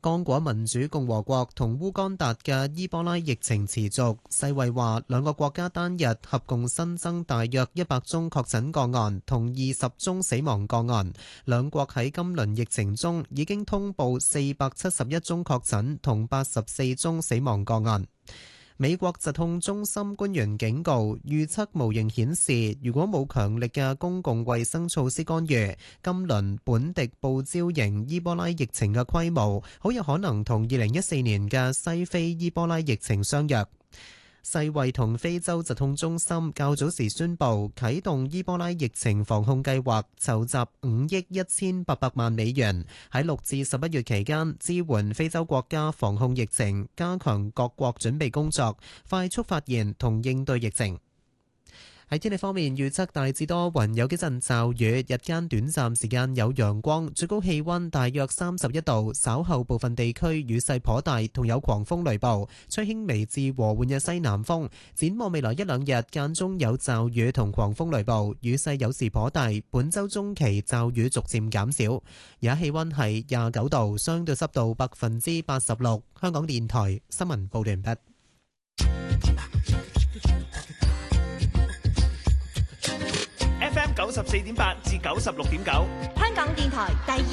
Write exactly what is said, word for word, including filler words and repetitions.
剛果民主共和國同烏干達嘅伊波拉疫情持續，世衛話兩個國家單日合共新增大約一百宗確診個案同二十宗死亡個案。兩國喺今輪疫情中已經通報四百七十一宗確診同八十四宗死亡個案。美國疾控中心官員警告，預測模型顯示，如果冇強力嘅公共衛生措施干預，今輪本地報招型伊波拉疫情嘅規模，好有可能同二零一四年嘅西非伊波拉疫情相若。世衛同非洲疾控中心較早時宣布啟動伊波拉疫情防控計劃，籌集五億一千八百萬美元，喺六至十一月期間支援非洲國家防控疫情，加強各國準備工作，快速發現同應對疫情。喺天氣方面，預測大致多雲，有幾陣驟雨，日間短暫時間有陽光，最高氣溫大約三十一度。稍後部分地區雨勢頗大，同有狂風雷暴，吹輕微至和緩嘅西南風。展望未來一兩日，間中有驟雨同狂風雷暴，雨勢有時頗大。本週中期驟雨逐漸減少。而家氣溫係廿九度，相對濕度百分之八十六。香港電台新聞報道完畢。 F M 九十四點八至九十六點九， 香港電台第二